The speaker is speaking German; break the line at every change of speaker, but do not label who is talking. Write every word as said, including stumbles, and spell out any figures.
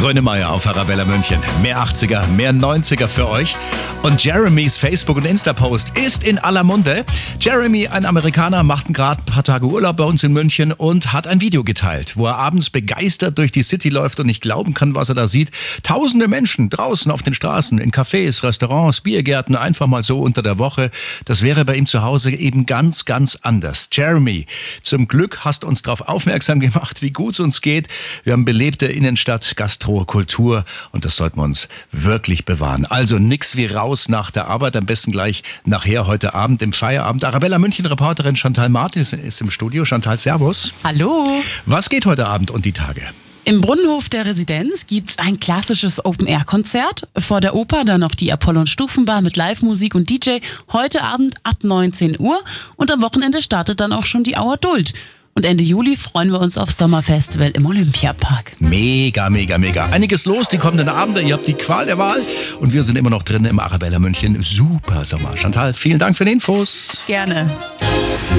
Grönemeyer auf Arabella München. Mehr achtziger, mehr neunziger für euch. Und Jeremys Facebook- und Insta-Post ist in aller Munde. Jeremy, ein Amerikaner, macht gerade ein paar Tage Urlaub bei uns in München und hat ein Video geteilt, wo er abends begeistert durch die City läuft und nicht glauben kann, was er da sieht. Tausende Menschen draußen auf den Straßen, in Cafés, Restaurants, Biergärten, einfach mal so unter der Woche. Das wäre bei ihm zu Hause eben ganz, ganz anders. Jeremy, zum Glück hast du uns darauf aufmerksam gemacht, wie gut es uns geht. Wir haben belebte Innenstadt, Gastro, Kultur und das sollten wir uns wirklich bewahren. Also nix wie raus nach der Arbeit, am besten gleich nachher heute Abend im Feierabend. Arabella München-Reporterin Chantal Martin ist im Studio. Chantal, servus.
Hallo.
Was geht heute Abend und die Tage?
Im Brunnenhof der Residenz gibt's ein klassisches Open-Air-Konzert. Vor der Oper dann noch die Apollon-Stufenbar mit Live-Musik und D J. Heute Abend ab neunzehn Uhr. Und am Wochenende startet dann auch schon die Auer Duld. Und Ende Juli freuen wir uns aufs Sommerfestival im Olympiapark.
Mega, mega, mega. Einiges los die kommenden Abende. Ihr habt die Qual der Wahl. Und wir sind immer noch drin im Arabella München. Super Sommer. Chantal, vielen Dank für die Infos.
Gerne.